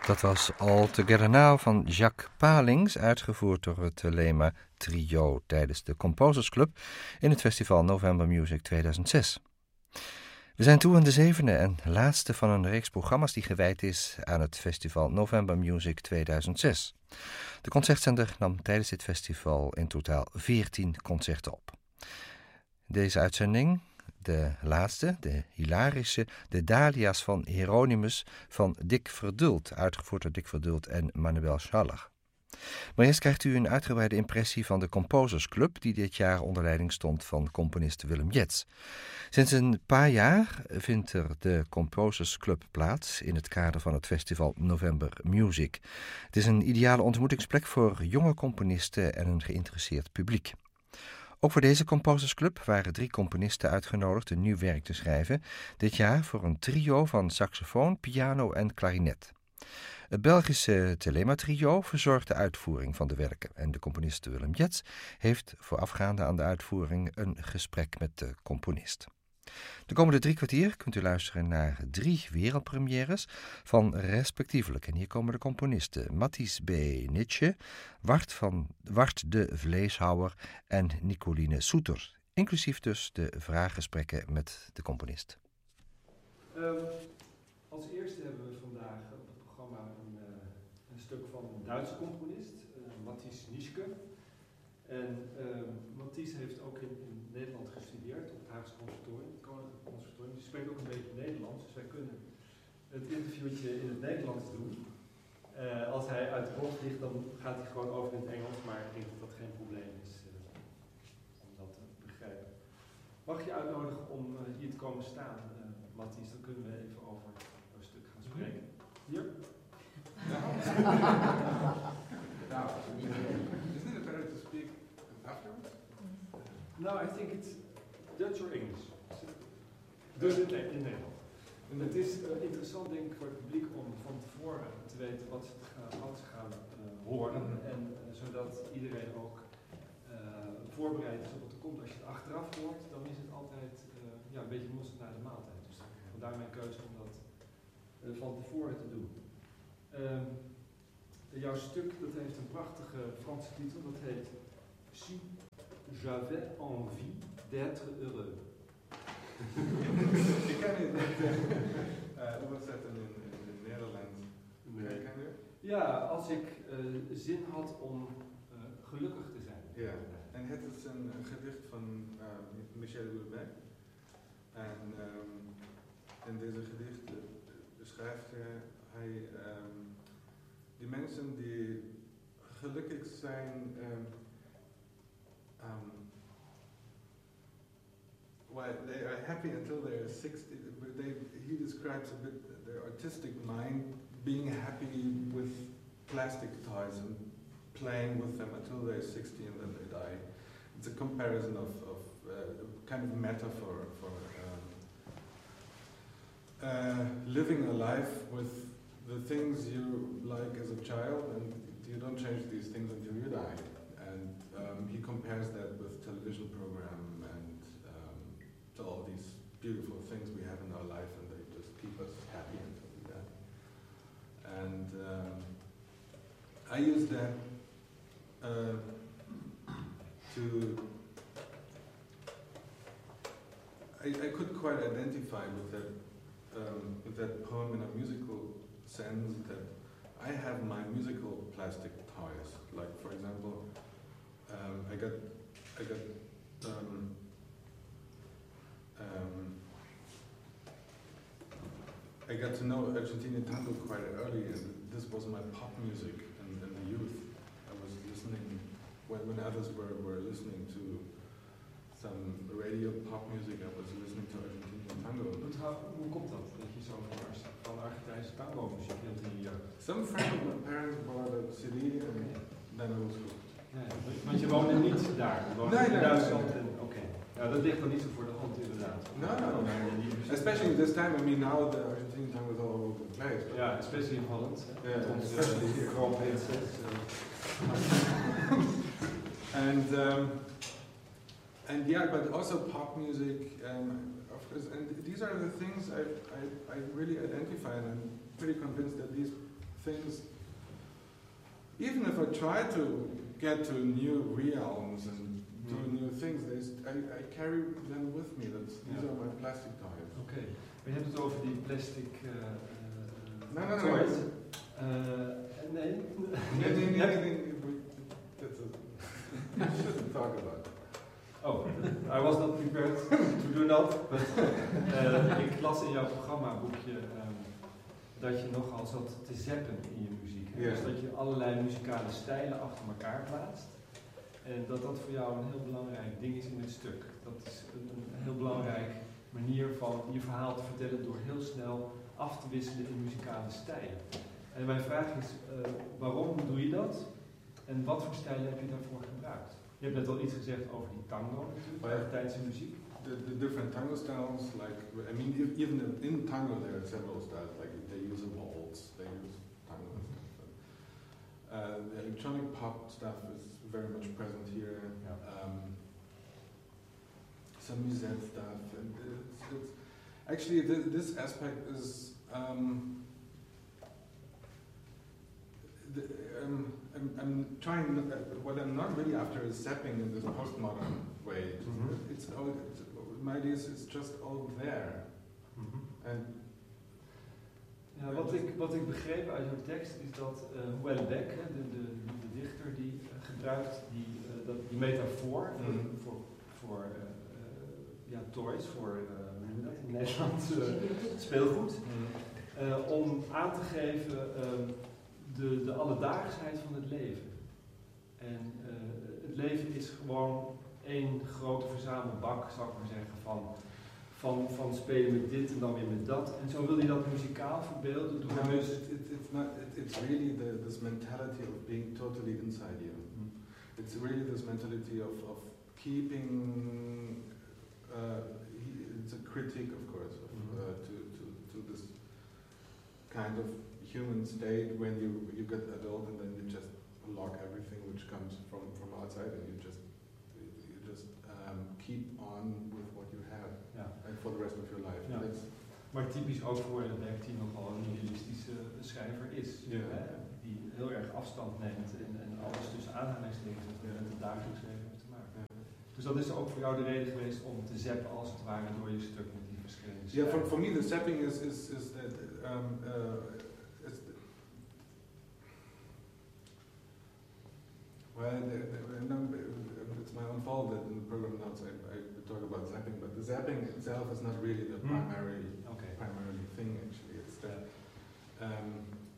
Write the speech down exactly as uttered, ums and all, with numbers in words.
Dat was All Together Now van Jacques Palings, uitgevoerd door het Thelema Trio tijdens de Composers Club in het festival November Music tweeduizend zes. We zijn toe aan de zevende en laatste van een reeks programma's die gewijd is aan het festival November Music tweeduizend zes. De concertzender nam tijdens dit festival in totaal veertien concerten op. Deze uitzending, de laatste, de hilarische, de Dahlia's van Hieronymus van Dick Verdult, uitgevoerd door Dick Verdult en Manuel Schaller. Maar eerst krijgt u een uitgebreide impressie van de Composers Club, die dit jaar onder leiding stond van componist Willem Jets. Sinds een paar jaar vindt er de Composers Club plaats in het kader van het festival November Music. Het is een ideale ontmoetingsplek voor jonge componisten en een geïnteresseerd publiek. Ook voor deze Composers Club waren drie componisten uitgenodigd een nieuw werk te schrijven, dit jaar voor een trio van saxofoon, piano en klarinet. Het Belgische Thelema Trio verzorgt de uitvoering van de werken en de componist Willem Jets heeft voorafgaande aan de uitvoering een gesprek met de componist. De komende drie kwartier kunt u luisteren naar drie wereldpremières van respectievelijk, en hier komen de componisten Matthijs B. Nitsche, Wart, van, Wart de Vleeshouwer en Nicoline Soeter, inclusief dus de vraaggesprekken met de componist. Um, als eerste hebben we vandaag op het programma een, uh, een stuk van een Duitse componist, uh, Matthijs Nitschke. En uh, Matthijs heeft ook in, in Nederland gestudeerd op het Haagse Conservatorium, het Koninklijk Conservatorium. Die spreekt ook een beetje Nederlands, dus wij kunnen het interviewtje in het Nederlands doen. Uh, als hij uit de bocht ligt, dan gaat hij gewoon over in het Engels, maar ik denk dat dat geen probleem is uh, om dat te begrijpen. Mag je uitnodigen om uh, hier te komen staan, uh, Matthijs, dan kunnen we even over een stuk gaan spreken. Hier? Ja. Now, isn't it better to speak afterwards? No, I think it's Dutch or English. Dus in, in Nederland. En het is uh, interessant, denk ik, voor het publiek om van tevoren te weten wat ze gaan, wat ze gaan uh, horen. En uh, zodat iedereen ook uh, voorbereid is op wat er komt. Als je het achteraf hoort, dan is het altijd uh, ja, een beetje mosterd naar de maaltijd. Dus vandaar mijn keuze om dat uh, van tevoren te doen. Uh, jouw stuk dat heeft een prachtige Franse titel, dat heet Si j'avais envie d'être heureux. Ik ken het niet. Hoe was dat in het Nederlands? Nee. Ken je? Ja, als ik uh, zin had om uh, gelukkig te zijn. Ja, en het is een, een gedicht van uh, Michel Houellebecq. En um, in deze gedicht uh, beschrijft hij, hij um, die mensen die gelukkig zijn. Um, um, Well, they are happy until they're sixty. But they, he describes a bit their artistic mind being happy with plastic toys and playing with them until they're sixty and then they die. It's a comparison of, of uh, a kind of metaphor for um, uh, living a life with the things you like as a child, and you don't change these things until you die. And um, he compares that with television program and to all these beautiful things we have in our life, and they just keep us happy until we die. And um, I use that uh, to, I, I could quite identify with that, um, with that poem in a musical sense, that I have my musical plastic toys. Like, for example, um, I got, I got, um, Um, I got to know Argentinian tango quite early, and this was my pop music in, in the youth. I was listening, when, when others were, were listening to some radio pop music, I was listening to Argentinian tango. Hoe komt dat, dat je zo van Argentijnse tango muziek hield in je jeugd? Some friend of my parents bought a C D and then it was cool. Nee, want je woonde niet daar, je woonde nee, in nee, Duitsland. Nee, nee. Oké, okay. Ja, dat ligt dan niet zo voor de hand inderdaad. No, no, no. Especially this time, I mean now the Argentinian tango is all over the place. Ja, yeah, especially in Holland. Yeah, met onze especially here. kroonprinses. and um, and yeah, but also pop music, um, of course. And these are the things I, I I really identify, and I'm pretty convinced that these things, even if I try to get to new realms and do Mm. new things, there's, I, I carry them with me. That's, these Yeah. are my plastic toys. Oké, maar je hebt het over die plastic uh, uh, No, no, no. toys. Uh, nee. Nee, nee, nee, nee, nee. That's a, you shouldn't talk about it. Oh, I was not prepared to do that, but uh, ik las in jouw programmaboekje um, dat je nogal zat te zappen in je muziek. Hè? Ja. Dus dat je allerlei muzikale stijlen achter elkaar plaatst. En dat dat voor jou een heel belangrijk ding is in het stuk. Dat is een, een heel belangrijk manier van je verhaal te vertellen door heel snel af te wisselen in muzikale stijlen. En mijn vraag is, uh, waarom doe je dat? En wat voor stijlen heb je daarvoor gebruikt? Je hebt net al iets gezegd over die tango natuurlijk, Oh ja. Argentijnse muziek. The, the different tango styles, like, I mean, if, even in tango there are several styles, like they use a waltz, they use tango and stuff. But, uh, the electronic pop stuff is very much present here. Yeah. Um, some musette stuff, and it's, it's actually th this aspect is um, the, um, I'm, I'm trying. Uh, what I'm not really after is zapping in this postmodern way. Mhm. It's all. It's, my idea is it's just all there, Mm-hmm. and Ja, wat, ik, wat ik begreep uit jouw tekst is dat uh, Houellebecq, hè, de, de, de dichter, die uh, gebruikt die, uh, dat, die metafoor voor, Mhm. voor, voor uh, uh, ja, toys, voor uh, hoe noem je dat in Nederland, uh, speelgoed, uh, om aan te geven uh, de, de alledaagsheid van het leven. En uh, het leven is gewoon één grote verzamelbak, zou ik maar zeggen, van Van, van spelen met dit en dan weer met dat. En zo wil hij dat muzikaal verbeelden door no, dus... it's, it, it's not. It, it's really the, this mentality of being totally inside you. Mm. It's really this mentality of of keeping. Uh, he, it's a critique, of course, of, Mhm. uh, to, to to this kind of human state when you you get adult and then you just lock everything which comes from from outside and you just you just um, keep on with what you have. Ja. And for the rest of your life. Ja. That's, Maar typisch ook voor een werk die nogal een nihilistische schrijver is. Ja. Hè? Die heel erg afstand neemt en, en alles tussen aanhalingstekens met het dagelijks leven heeft te maken. uh, Dus dat is ook voor jou de reden geweest om te zappen als het ware door je stuk met die verschillende yeah, stijlen. for, for me the zapping is is is that um, uh, is the, well, the, the, no, it's my own fault that in the program notes I, I talk about zapping, but the zapping itself is not really the Hmm. primary Oké. primary thing. Actually, it's that um,